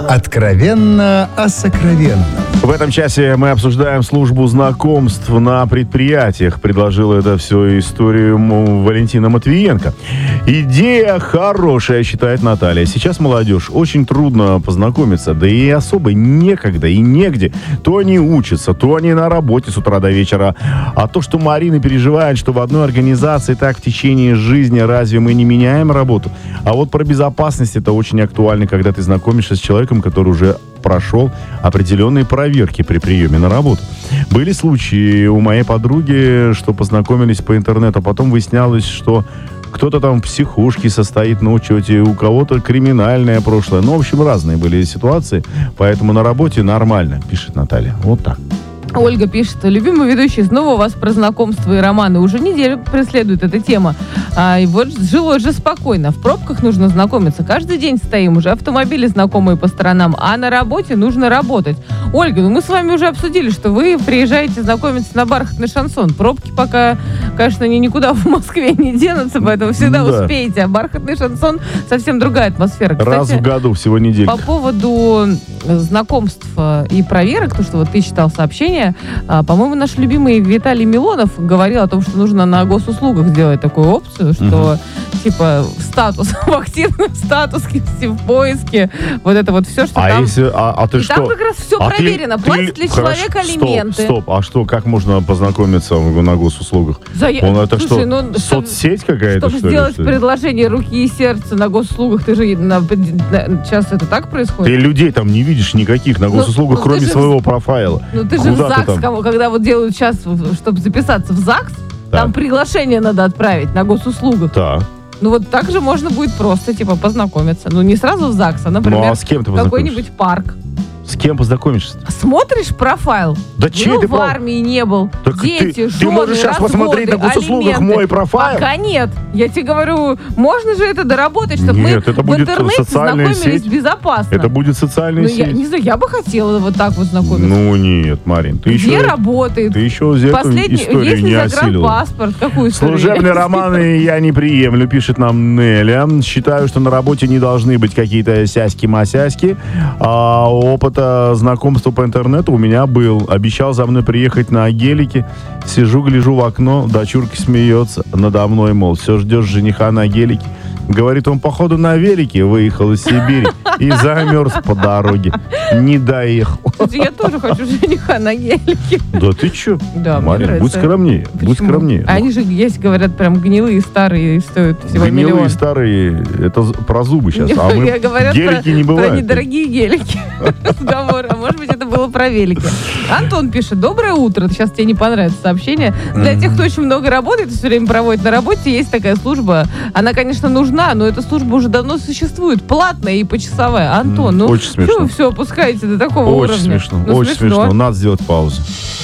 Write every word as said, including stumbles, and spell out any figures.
Откровенно о сокровенном. В этом часе мы обсуждаем службу знакомств на предприятиях. Предложила это все историю Валентина Матвиенко. Идея хорошая, считает Наталья. Сейчас молодежь очень трудно познакомиться, да и особо некогда и негде. То они учатся, то они на работе с утра до вечера. А то, что Марина переживает, что в одной организации так в течение жизни, разве мы не меняем работу? А вот про безопасность это очень актуально, когда ты знакомишься с человеком, который уже прошел определенные проверки при приеме на работу. Были случаи у моей подруги, что познакомились по интернету, а потом выяснялось, что кто-то там в психушке состоит на учете, у кого-то криминальное прошлое. Ну, в общем, разные были ситуации, поэтому на работе нормально, пишет Наталья. Вот так. Ольга пишет: любимый ведущий, снова у вас про знакомства и романы. Уже неделю преследует эта тема. А, и вот жилось же спокойно. В пробках нужно знакомиться. Каждый день стоим, уже автомобили знакомые по сторонам. А на работе нужно работать. Ольга, ну мы с вами уже обсудили, что вы приезжаете знакомиться на бархатный шансон. Пробки пока, конечно, они никуда в Москве не денутся, поэтому всегда да. успеете. А бархатный шансон совсем другая атмосфера. Кстати, раз в году, всего неделька. По поводу знакомств и проверок, то, что вот ты читал сообщение, по-моему, наш любимый Виталий Милонов говорил о том, что нужно на госуслугах сделать такую опцию, что uh-huh. типа статус, в активном статусе, в поиске, вот это вот все, что а там. Если, а, а ты и что? там как раз все а проверено, ты, платит ты, ли человек хорошо, алименты. Стоп, стоп, а что, как можно познакомиться на госуслугах? За... Он это Слушай, что, ну, соцсеть какая-то, чтобы что ли? сделать Что предложение руки и сердца на госуслугах, ты же на, на, сейчас это так происходит? Ты людей там не видишь никаких на госуслугах, ну, кроме же, своего профайла. Ну ты Куда же в ЗАГС, там? кому, когда вот делают сейчас, чтобы записаться в ЗАГС, так. Там приглашение надо отправить на госуслугах. Так. Ну вот так же можно будет просто типа познакомиться. Ну не сразу в ЗАГС, а, например, ну, а с кем ты какой-нибудь парк. С кем познакомишься? Смотришь профайл? Да чей ты в армии не был. Так дети, ты, жены, ты можешь сейчас разводы, посмотреть на госуслугах алименты. мой профайл? Пока нет. Я тебе говорю, можно же это доработать, чтобы нет, мы это в будет интернете социальная знакомились сеть. безопасно. Это будет социальная ну, сеть. Я не знаю, я бы хотела вот так вот знакомиться. Ну нет, Марин, ты Где еще... работает? Ты еще эту Последний, историю есть не ли осилила. загранпаспорт? Какую историю? Служебные романы я не приемлю, пишет нам Неля. Считаю, что на работе не должны быть какие-то сяськи-масяськи. А опыта знакомства по интернету у меня был. Обещал за мной приехать на гелике. Сижу, гляжу в окно, дочурка смеется надо мной, мол, все ждешь жениха на гелике. Говорит, он, походу, на велике выехал из Сибири и замерз по дороге. Не доехал. Я тоже хочу жениха на гелике. Да ты че? Да, Марин, будь скромнее. Почему? Будь скромнее. Они же есть, говорят, прям гнилые, старые, и стоят всего Гнилые, миллион. старые, это про зубы сейчас. А мы говорят гелики про, не бывают. про недорогие гелики. Разговор. А может быть, это было про велики. Антон пишет: доброе утро. Сейчас тебе не понравится сообщение. Для тех, кто очень много работает и все время проводит на работе, есть такая служба. Она, конечно, нужна, но эта служба уже давно существует. Платная и почасовая. Антон, ну очень смешно. что вы все опускаете до такого очень уровня? Смешно, Ну, очень смешно. смешно. Надо сделать паузу.